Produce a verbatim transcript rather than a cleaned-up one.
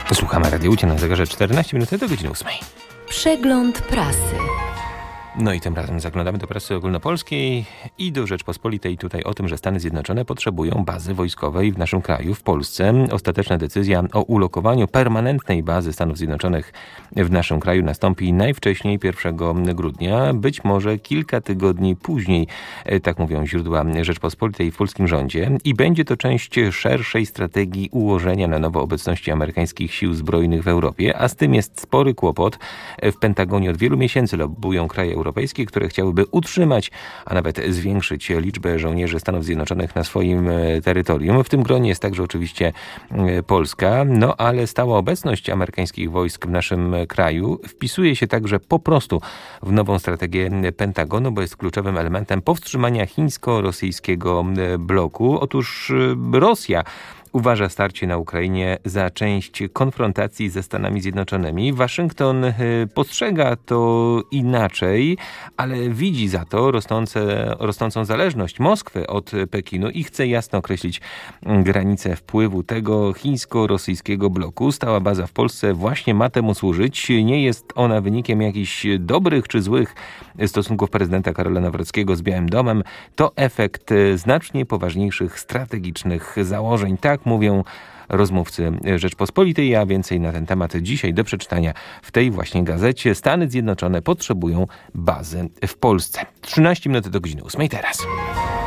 Słuchamy Radio Łucja na zegarze czternaście minut do godziny ósmej. Przegląd prasy. No i tym razem zaglądamy do prasy ogólnopolskiej i do Rzeczpospolitej. Tutaj o tym, że Stany Zjednoczone potrzebują bazy wojskowej w naszym kraju, w Polsce. Ostateczna decyzja o ulokowaniu permanentnej bazy Stanów Zjednoczonych w naszym kraju nastąpi najwcześniej pierwszego grudnia, być może kilka tygodni później, tak mówią źródła Rzeczpospolitej w polskim rządzie. I będzie to część szerszej strategii ułożenia na nowo obecności amerykańskich sił zbrojnych w Europie, a z tym jest spory kłopot. W Pentagonie od wielu miesięcy lobbują kraje europejskie, które chciałyby utrzymać, a nawet zwiększyć liczbę żołnierzy Stanów Zjednoczonych na swoim terytorium. W tym gronie jest także oczywiście Polska, no ale stała obecność amerykańskich wojsk w naszym kraju wpisuje się także po prostu w nową strategię Pentagonu, bo jest kluczowym elementem powstrzymania chińsko-rosyjskiego bloku. Otóż Rosja uważa starcie na Ukrainie za część konfrontacji ze Stanami Zjednoczonymi. Waszyngton postrzega to inaczej, ale widzi za to rosnące, rosnącą zależność Moskwy od Pekinu i chce jasno określić granice wpływu tego chińsko-rosyjskiego bloku. Stała baza w Polsce właśnie ma temu służyć. Nie jest ona wynikiem jakichś dobrych czy złych stosunków prezydenta Karola Nawrockiego z Białym Domem. To efekt znacznie poważniejszych strategicznych założeń. Tak mówią rozmówcy Rzeczpospolitej, a więcej na ten temat dzisiaj do przeczytania w tej właśnie gazecie. Stany Zjednoczone potrzebują bazy w Polsce. trzynaście minut do godziny ósmej teraz.